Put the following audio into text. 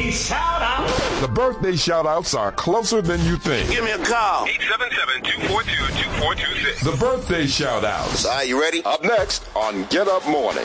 shout out. The birthday shout-outs are closer than you think. Give me a call. 877-242-2426. The birthday shout-outs. All right, you ready? Up next on Get Up Morning.